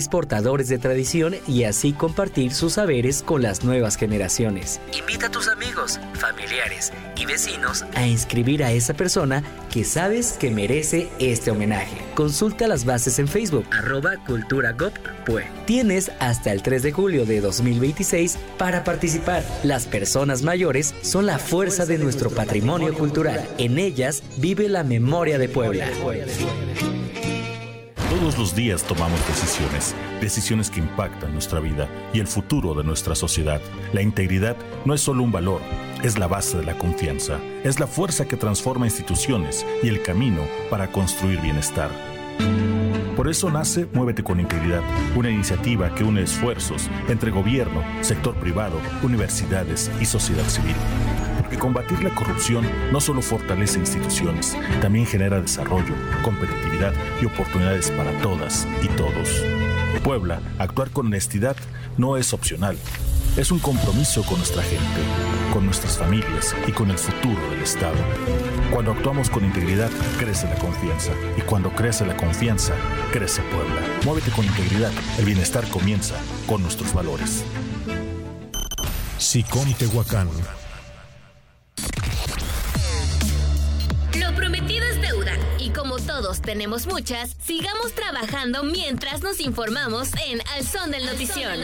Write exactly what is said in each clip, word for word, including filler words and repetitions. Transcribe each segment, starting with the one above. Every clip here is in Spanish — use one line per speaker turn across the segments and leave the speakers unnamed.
portadores de tradición y así compartir sus saberes con las nuevas generaciones. Invita a tus amigos, familiares y vecinos a inscribir a esa persona que sabes que merece este homenaje. Consulta las bases en Facebook, arroba cultura gop pue. Tienes hasta el tres de julio de dos mil veintiséis para participar. Las personas mayores son la fuerza de nuestro patrimonio cultural. En ellas vive la memoria de Puebla.
Todos los días tomamos decisiones, decisiones que impactan nuestra vida y el futuro de nuestra sociedad. La integridad no es solo un valor, es la base de la confianza, es la fuerza que transforma instituciones y el camino para construir bienestar. Por eso nace Muévete con Integridad, una iniciativa que une esfuerzos entre gobierno, sector privado, universidades y sociedad civil. Porque combatir la corrupción no solo fortalece instituciones, también genera desarrollo, competitividad y oportunidades para todas y todos. Puebla, actuar con honestidad no es opcional. Es un compromiso con nuestra gente, con nuestras familias y con el futuro del Estado. Cuando actuamos con integridad, crece la confianza. Y cuando crece la confianza, crece Puebla. Muévete con integridad. El bienestar comienza con nuestros valores.
SICOM Tehuacán.
Lo prometido es deuda. Y como todos tenemos muchas, sigamos trabajando mientras nos informamos en Al Son del Notición.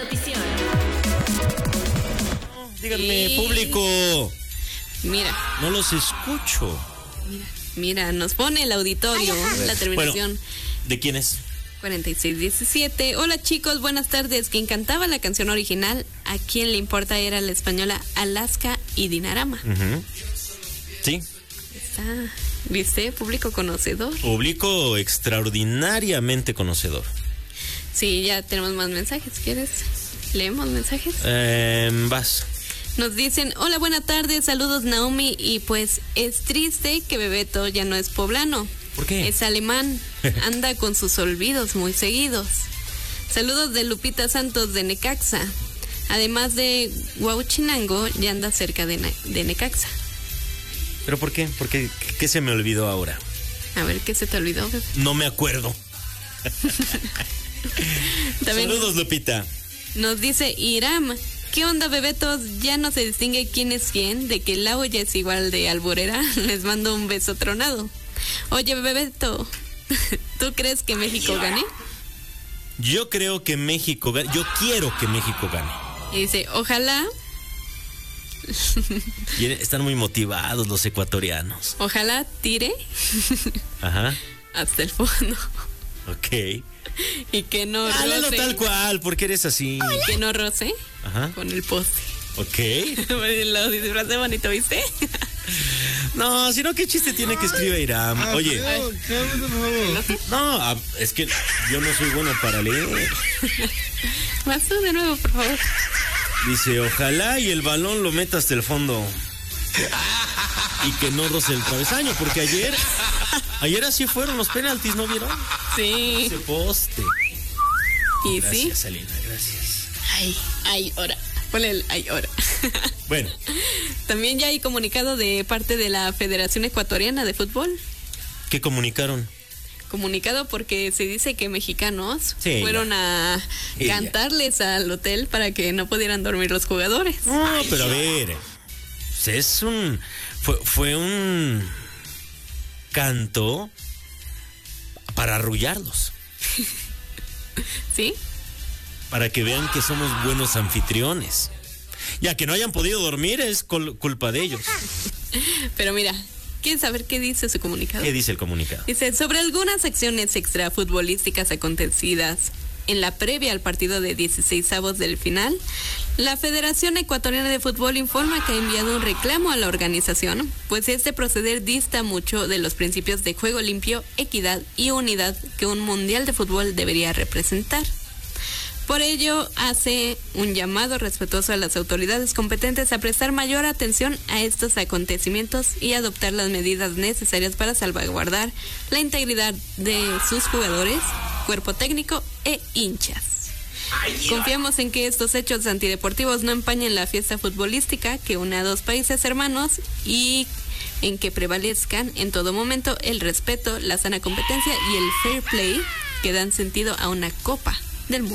Díganme, público.
Mira.
No los escucho.
Mira, mira, nos pone el auditorio, la terminación.
Bueno, ¿de quién es?
cuarenta y seis diecisiete. Hola chicos, buenas tardes. Quien cantaba la canción original, a quien le importa, era la española Alaska y Dinarama.
Uh-huh. Sí.
Está, ¿viste? Público conocedor.
Público extraordinariamente conocedor.
Sí, ya tenemos más mensajes. ¿Quieres? ¿Leemos mensajes?
Eh, vas.
Nos dicen, hola, buenas tardes, saludos Naomi, y pues es triste que Bebeto ya no es poblano.
¿Por qué?
Es alemán, anda con sus olvidos muy seguidos. Saludos de Lupita Santos de Necaxa. Además de Huauchinango, ya anda cerca de, de Necaxa.
¿Pero por qué? ¿Por qué? ¿Qué se me olvidó ahora?
A ver, ¿qué se te olvidó, bebé?
No me acuerdo.
También
saludos, Lupita.
Nos dice Iram, ¿qué onda, bebetos? Ya no se distingue quién es quién, de que el agua ya es igual de alburera. Les mando un beso tronado. Oye, Bebeto, ¿tú crees que México gane?
Yo creo que México gane. Yo quiero que México gane.
Y dice, ojalá.
Y están muy motivados los ecuatorianos.
Ojalá tire.
Ajá.
Hasta el fondo.
Ok.
Y que no roce.
Háblalo tal cual, porque eres así.
Y que no roce.
Ajá.
Con el poste.
Ok.
Lo disfrazé bonito, ¿viste?
No, sino qué chiste tiene que escribir Iram. Oye. No, es que yo no soy bueno para leer.
Vas tú de nuevo, por favor.
Dice, ojalá y el balón lo meta hasta el fondo. Y que no roce el travesaño, porque ayer ayer así fueron los penaltis, ¿no vieron?
Sí.
Ese poste.
Y
gracias,
sí.
Gracias, Alina, gracias.
Ay, ay, ahora. Ponle el ay, ahora.
Bueno.
También ya hay comunicado de parte de la Federación Ecuatoriana de Fútbol.
¿Qué comunicaron?
Comunicado porque se dice que mexicanos
sí,
fueron
ya.
a
Sí,
cantarles ya. al hotel para que no pudieran dormir los jugadores.
No,
Ay,
pero a
ya.
ver, es un fue, fue un canto para arrullarlos.
¿Sí?
Para que vean que somos buenos anfitriones. Ya que no hayan podido dormir es cul- culpa de ellos.
Pero mira, ¿quieres saber qué dice su comunicado?
¿Qué dice el comunicado?
Dice, sobre algunas acciones extrafutbolísticas acontecidas en la previa al partido de dieciseisavos del final, la Federación Ecuatoriana de Fútbol informa que ha enviado un reclamo a la organización, pues este proceder dista mucho de los principios de juego limpio, equidad y unidad que un mundial de fútbol debería representar. Por ello, hace un llamado respetuoso a las autoridades competentes a prestar mayor atención a estos acontecimientos y adoptar las medidas necesarias para salvaguardar la integridad de sus jugadores, cuerpo técnico e hinchas. Confiamos en que estos hechos antideportivos no empañen la fiesta futbolística que une a dos países hermanos y en que prevalezcan en todo momento el respeto, la sana competencia y el fair play que dan sentido a una Copa del Mundo.